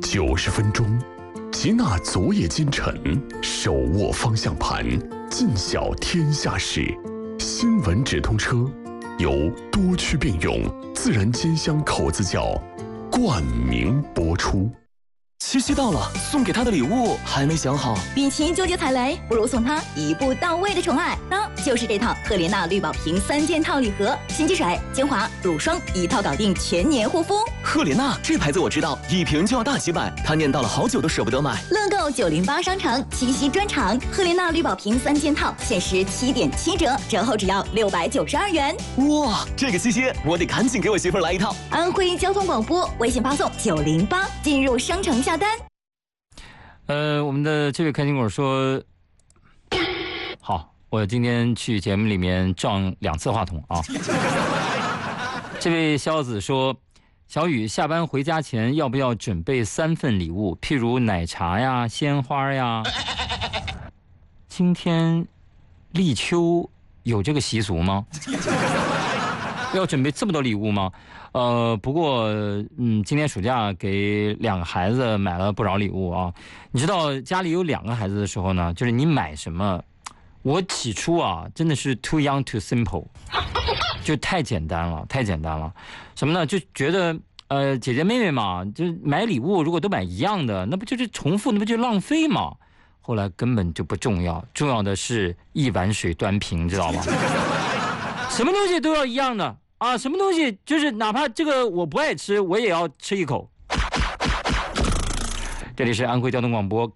90分钟，吉娜昨夜今晨，手握方向盘，尽晓天下事。新闻直通车由多区并用自然煎香口子窖冠名播出。 七夕到了，送给他的礼物还没想好。 与其纠结踩雷，不如送他一步到位的宠爱，那就是这套赫莲娜绿宝瓶3件套礼盒，洗洁水、精华、乳霜一套搞定，全年护肤。 赫莲娜这牌子我知道，一瓶就要大几百，他念叨了好久都舍不得买。 乐购908商城七夕专场，赫莲娜绿宝瓶3件套限时7.7折，折后只要692元。 哇，这个七夕我得赶紧给我媳妇儿来一套。 安徽交通广播微信发送908进入商城下单。 我们的这位开心果说，好，我今天去节目里面撞2次话筒啊。这位肖子说，小雨下班回家前要不要准备3份礼物，譬如奶茶呀、鲜花呀？今天立秋有这个习俗吗？要准备这么多礼物吗？不过今天暑假给2个孩子买了不少礼物啊。你知道家里有2个孩子的时候呢，就是你买什么，我起初啊真的是 too young too simple， 就太简单了，太简单了。什么呢？就觉得姐姐妹妹嘛，就买礼物如果都买一样的，那不就是重复，那不就浪费吗？后来根本就不重要，重要的是一碗水端平，知道吗？什么东西都要一样的啊！什么东西就是哪怕这个我不爱吃，我也要吃一口。这里是安徽交通广播